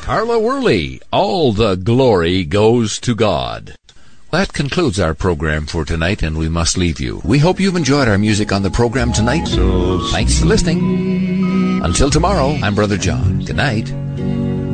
Carla Worley, All the Glory Goes to God. That concludes our program for tonight, and we must leave you. We hope you've enjoyed our music on the program tonight. Thanks for listening. Until tomorrow, I'm Brother John. Good night.